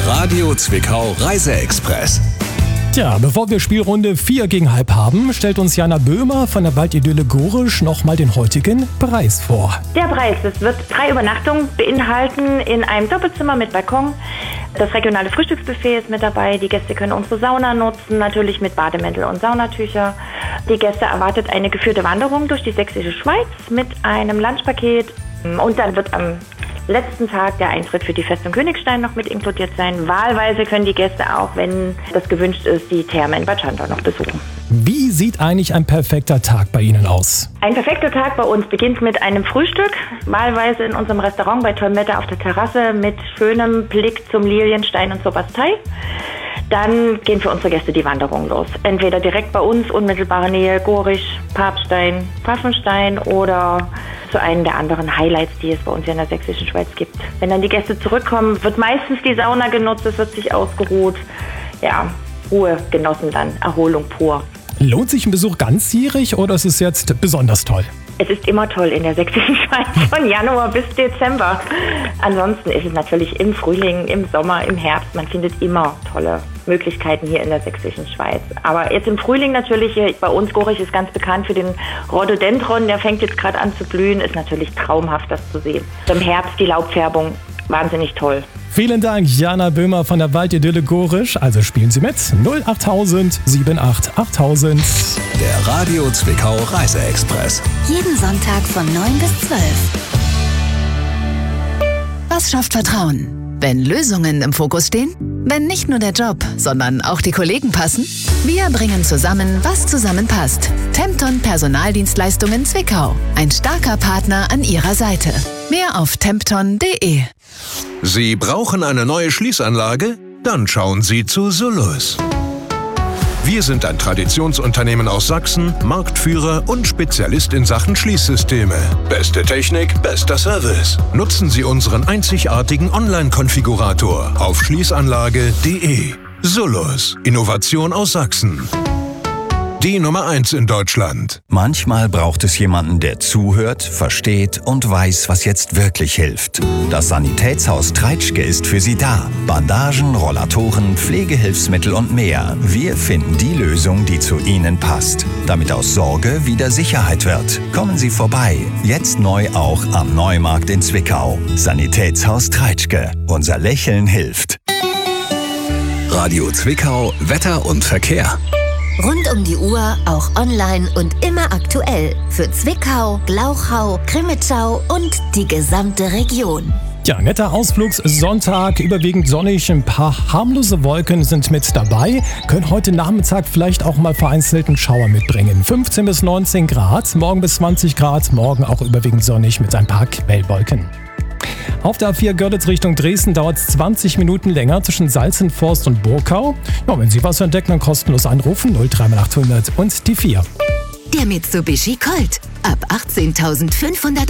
Radio Zwickau Reise-Express. Tja, bevor wir Spielrunde 4 gegen halb haben, stellt uns Jana Böhmer von der Waldidylle Gorisch nochmal den heutigen Preis vor. Der Preis, es wird 3 Übernachtungen beinhalten in einem Doppelzimmer mit Balkon. Das regionale Frühstücksbuffet ist mit dabei. Die Gäste können unsere Sauna nutzen, natürlich mit Bademäntel und Saunatücher. Die Gäste erwartet eine geführte Wanderung durch die sächsische Schweiz mit einem Lunchpaket. Und dann wird am letzten Tag der Eintritt für die Festung Königstein noch mit inkludiert sein. Wahlweise können die Gäste auch, wenn das gewünscht ist, die Therme in Bad Schandau noch besuchen. Wie sieht eigentlich ein perfekter Tag bei Ihnen aus? Ein perfekter Tag bei uns beginnt mit einem Frühstück, wahlweise in unserem Restaurant bei tollem Wetter auf der Terrasse mit schönem Blick zum Lilienstein und zur Bastei. Dann gehen für unsere Gäste die Wanderung los. Entweder direkt bei uns, unmittelbare Nähe, Gorisch, Papstein, Pfaffenstein oder zu einem der anderen Highlights, die es bei uns hier in der sächsischen Schweiz gibt. Wenn dann die Gäste zurückkommen, wird meistens die Sauna genutzt, es wird sich ausgeruht. Ja, Ruhe genossen dann, Erholung pur. Lohnt sich ein Besuch ganzjährig oder ist es jetzt besonders toll? Es ist immer toll in der sächsischen Schweiz von Januar bis Dezember. Ansonsten ist es natürlich im Frühling, im Sommer, im Herbst. Man findet immer tolle Möglichkeiten hier in der sächsischen Schweiz. Aber jetzt im Frühling natürlich, hier bei uns, Gorisch ist ganz bekannt für den Rhododendron. Der fängt jetzt gerade an zu blühen. Ist natürlich traumhaft, das zu sehen. Im Herbst die Laubfärbung, wahnsinnig toll. Vielen Dank, Jana Böhmer von der Waldidylle Gorisch. Also spielen Sie mit 08000 78 8000. Der Radio Zwickau Reise-Express. Jeden Sonntag von 9 bis 12. Was schafft Vertrauen? Wenn Lösungen im Fokus stehen? Wenn nicht nur der Job, sondern auch die Kollegen passen? Wir bringen zusammen, was zusammenpasst. Tempton Personaldienstleistungen Zwickau. Ein starker Partner an Ihrer Seite. Mehr auf tempton.de. Sie brauchen eine neue Schließanlage? Dann schauen Sie zu Solus. Wir sind ein Traditionsunternehmen aus Sachsen, Marktführer und Spezialist in Sachen Schließsysteme. Beste Technik, bester Service. Nutzen Sie unseren einzigartigen Online-Konfigurator auf schließanlage.de. Solus, Innovation aus Sachsen. Die Nummer 1 in Deutschland. Manchmal braucht es jemanden, der zuhört, versteht und weiß, was jetzt wirklich hilft. Das Sanitätshaus Treitschke ist für Sie da. Bandagen, Rollatoren, Pflegehilfsmittel und mehr. Wir finden die Lösung, die zu Ihnen passt. Damit aus Sorge wieder Sicherheit wird. Kommen Sie vorbei. Jetzt neu auch am Neumarkt in Zwickau. Sanitätshaus Treitschke. Unser Lächeln hilft. Radio Zwickau, Wetter und Verkehr. Rund um die Uhr, auch online und immer aktuell. Für Zwickau, Glauchau, Crimmitschau und die gesamte Region. Ja, netter Ausflugssonntag, überwiegend sonnig, ein paar harmlose Wolken sind mit dabei, können heute Nachmittag vielleicht auch mal vereinzelten Schauer mitbringen. 15 bis 19 Grad, morgen bis 20 Grad, morgen auch überwiegend sonnig mit ein paar Quellwolken. Auf der A4 Görlitz Richtung Dresden dauert es 20 Minuten länger zwischen Salzenforst und Burkau. Ja, wenn Sie was entdecken, dann kostenlos anrufen 03800 und die 4. Der Mitsubishi Colt ab 18.500